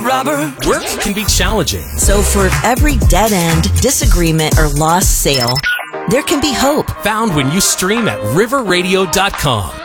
robber. Work can be challenging. So for every dead end, disagreement, or lost sale, there can be hope. Found when you stream at riverradio.com.